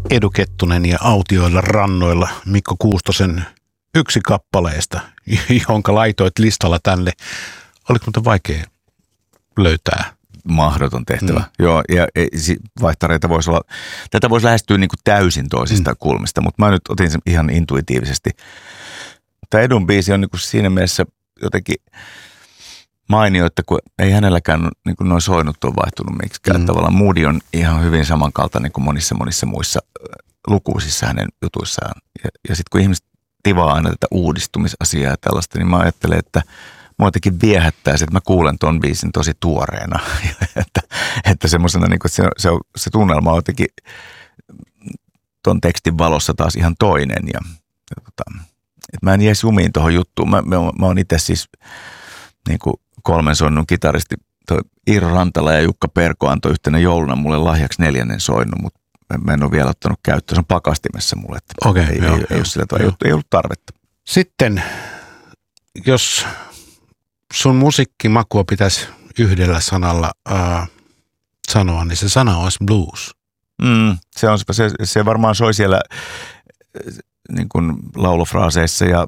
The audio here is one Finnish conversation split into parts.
Edu Kettunen ja Autioilla rannoilla Mikko Kuustosen yksi kappaleesta, jonka laitoit listalla tänne. Oliko muuten vaikea löytää? Mahdoton tehtävä. Joo, ja vaihtareita voisi olla, tätä voisi lähestyä niin kuin täysin toisista kulmista, mutta mä nyt otin sen ihan intuitiivisesti. Tämä Edun biisi on niin kuin siinä mielessä jotenkin mainio, että kun ei hänelläkään niin kuin noin soinut ole vaihtunut miksikään. Tavallaan moodi on ihan hyvin samankaltainen kuin monissa muissa lukuisissa hänen jutuissaan. Ja sitten kun ihmiset tivaa aina tätä uudistumisasiaa ja tällaista, niin mä ajattelen, että mua jotenkin viehättää se, että mä kuulen ton biisin tosi tuoreena. että semmoisena, niin kuin, se tunnelma on jotenkin ton tekstin valossa taas ihan toinen. Että mä en jäisi jumiin tuohon juttuun. Mä oon itse siis niin kuin 3 soinnun kitaristi. Toi Iiro Rantala ja Jukka Perko antoi yhtenä jouluna mulle lahjaksi 4. soinnun, mutta mä en ole vielä ottanut käyttöön. Se on pakastimessa mulle. Okei, ei ole sillä tavalla, ei ollut tarvetta. Sitten, jos sun musiikkimakua pitäisi yhdellä sanalla sanoa, niin se sana olisi blues. Se varmaan soi siellä niin kuin laulufraaseissa ja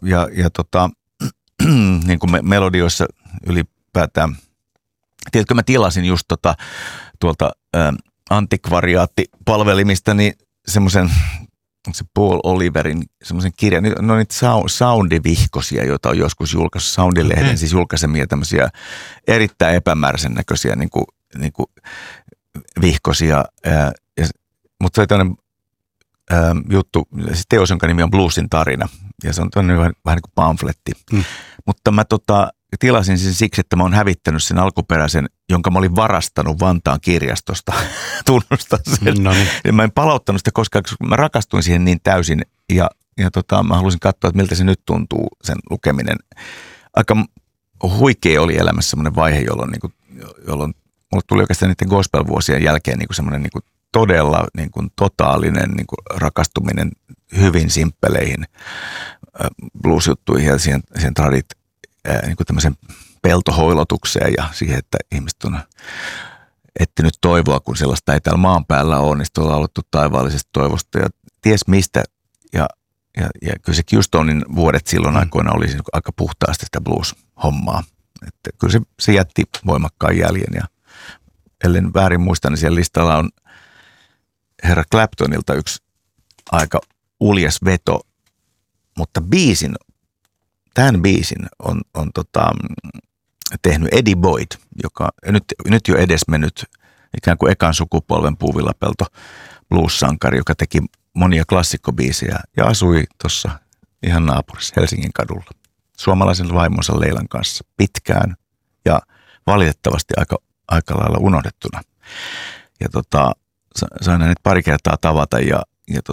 niin kuin melodioissa ylipäätään. Tiedätkö, mä tilasin just tuolta antikvariaattipalvelimista niin semmoisen se Paul Oliverin semmoisen kirjan, no niitä soundivihkosia, joita on joskus julkaissut, Soundilehden siis julkaisemia tämmöisiä erittäin epämääräisen näköisiä niin kuin vihkosia, mutta se on tämmöinen juttu, siis teos, jonka nimi on Bluesin tarina, ja se on vähän niin kuin pamfletti, mutta mä tilasin sen siksi, että mä oon hävittänyt sen alkuperäisen, jonka mä olin varastanut Vantaan kirjastosta, tunnustan sen. No niin. Ja mä en palauttanut sitä koskaan, koska mä rakastuin siihen niin täysin ja mä halusin katsoa, että miltä se nyt tuntuu, sen lukeminen. Aika huikea oli elämässä semmoinen vaihe, jolloin mulle tuli oikeastaan niiden gospel-vuosien jälkeen niin kuin semmoinen niin kuin todella niin kuin totaalinen niin kuin rakastuminen hyvin simppeleihin blues-juttuihin ja siihen niin kuin tämmöisen peltohoilotukseen ja siihen, että ihmiset on etsinyt toivoa, kun sellaista ei täällä maan päällä ole, niin sitten ollaan aloittu taivaallisesta toivosta ja ties mistä. Ja kyllä se Houstonin vuodet silloin aikoina oli aika puhtaasti sitä blues-hommaa. Että kyllä se jätti voimakkaan jäljen ja ellen väärin muista, niin siellä listalla on herra Claptonilta yksi aika uljas veto, mutta tämän biisin on tehnyt Eddie Boyd, joka nyt jo edesmennyt ikään kuin ekan sukupolven puuvillapelto blues-sankari, joka teki monia klassikkobiisejä ja asui tuossa ihan naapurissa Helsingin kadulla suomalaisen vaimonsa Leilan kanssa pitkään ja valitettavasti aika lailla unohdettuna. Ja sain hänet pari kertaa tavata ja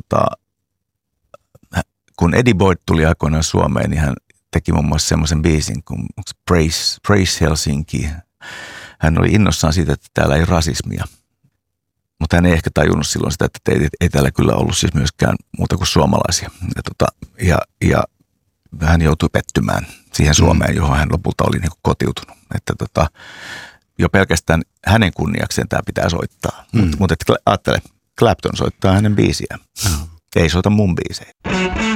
kun Eddie Boyd tuli aikoinaan Suomeen, niin hän teki muun muassa semmoisen biisin kuin Praise Helsinki. Hän oli innossaan siitä, että täällä ei rasismia. Mutta hän ei ehkä tajunnut silloin sitä, että ei täällä kyllä ollut siis myöskään muuta kuin suomalaisia. Ja hän joutui pettymään siihen Suomeen, johon hän lopulta oli niin kuin kotiutunut. Että jo pelkästään hänen kunniakseen tämä pitää soittaa. Mutta ajattele, Clapton soittaa hänen biisiään. Ei soita mun biisejä.